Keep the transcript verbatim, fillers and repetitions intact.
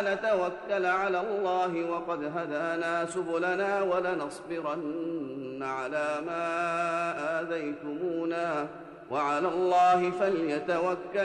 نتوكل على الله وقد هدانا سبلنا ولنصبرن على ما آذيتمونا وعلى الله فليتوكل